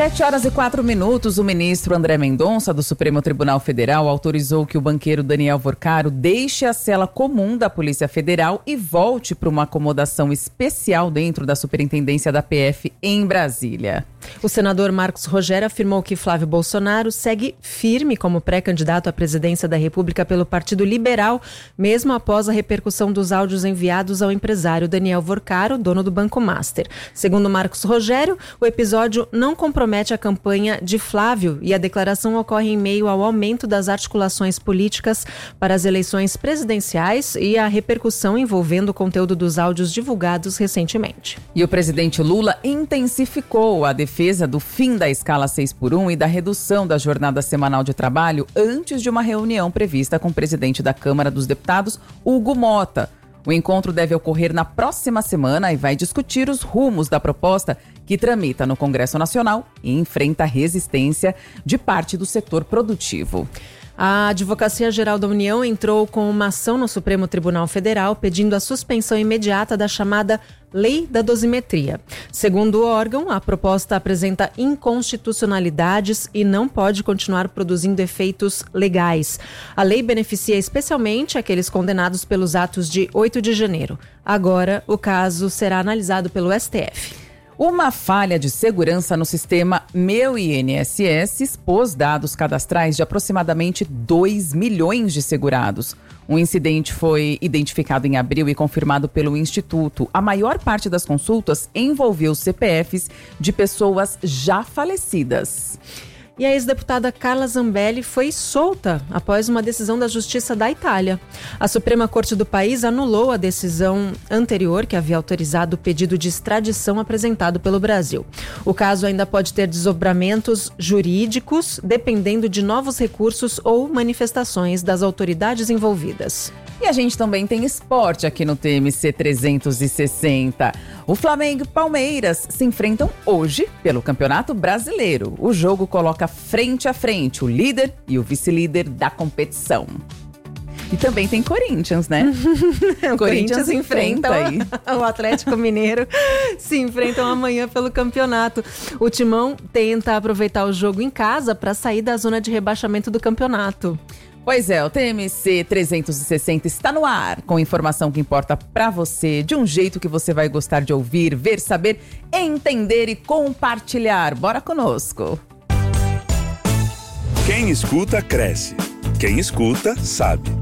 7h04, o ministro André Mendonça, do Supremo Tribunal Federal, autorizou que o banqueiro Daniel Vorcaro deixe a cela comum da Polícia Federal e volte para uma acomodação especial dentro da Superintendência da PF em Brasília. O senador Marcos Rogério afirmou que Flávio Bolsonaro segue firme como pré-candidato à presidência da República pelo Partido Liberal, mesmo após a repercussão dos áudios enviados ao empresário Daniel Vorcaro, dono do Banco Master. Segundo Marcos Rogério, o episódio não compromete a campanha de Flávio e a declaração ocorre em meio ao aumento das articulações políticas para as eleições presidenciais e a repercussão envolvendo o conteúdo dos áudios divulgados recentemente. E o presidente Lula intensificou a defesa do fim da escala 6x1 e da redução da jornada semanal de trabalho antes de uma reunião prevista com o presidente da Câmara dos Deputados, Hugo Mota. O encontro deve ocorrer na próxima semana e vai discutir os rumos da proposta que tramita no Congresso Nacional e enfrenta resistência de parte do setor produtivo. A Advocacia Geral da União entrou com uma ação no Supremo Tribunal Federal pedindo a suspensão imediata da chamada Lei da Dosimetria. Segundo o órgão, a proposta apresenta inconstitucionalidades e não pode continuar produzindo efeitos legais. A lei beneficia especialmente aqueles condenados pelos atos de 8 de janeiro. Agora, o caso será analisado pelo STF. Uma falha de segurança no sistema Meu INSS expôs dados cadastrais de aproximadamente 2 milhões de segurados. O incidente foi identificado em abril e confirmado pelo Instituto. A maior parte das consultas envolveu CPFs de pessoas já falecidas. E a ex-deputada Carla Zambelli foi solta após uma decisão da Justiça da Itália. A Suprema Corte do país anulou a decisão anterior que havia autorizado o pedido de extradição apresentado pelo Brasil. O caso ainda pode ter desdobramentos jurídicos, dependendo de novos recursos ou manifestações das autoridades envolvidas. E a gente também tem esporte aqui no TMC 360. O Flamengo e Palmeiras se enfrentam hoje pelo Campeonato Brasileiro. O jogo coloca frente a frente o líder e o vice-líder da competição. E também tem Corinthians, né? O Corinthians enfrenta aí. O Atlético Mineiro se enfrentam amanhã pelo campeonato. O Timão tenta aproveitar o jogo em casa para sair da zona de rebaixamento do campeonato. Pois é, o TMC 360 está no ar, com informação que importa pra você, de um jeito que você vai gostar de ouvir, ver, saber, entender e compartilhar. Bora conosco! Quem escuta, cresce. Quem escuta, sabe.